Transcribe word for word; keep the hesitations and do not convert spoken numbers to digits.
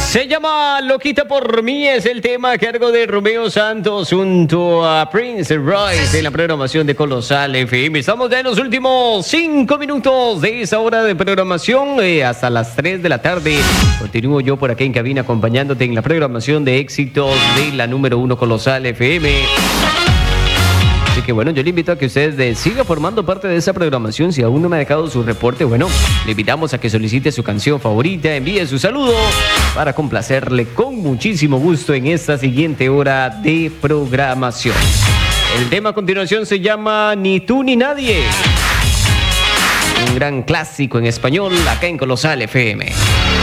Se llama Loquita por mí, es el tema a cargo de Romeo Santos junto a Prince Royce en la programación de Colosal F M. Estamos ya en los últimos cinco minutos de esa hora de programación, eh, hasta las tres de la tarde. Continúo yo por aquí en cabina acompañándote en la programación de éxitos de la número uno Colosal F M. Así que bueno, yo le invito a que ustedes de, siga formando parte de esa programación. Si aún no me ha dejado su reporte, bueno, le invitamos a que solicite su canción favorita, envíe su saludo para complacerle con muchísimo gusto en esta siguiente hora de programación. El tema a continuación se llama Ni tú ni nadie. Un gran clásico en español acá en Colosal F M.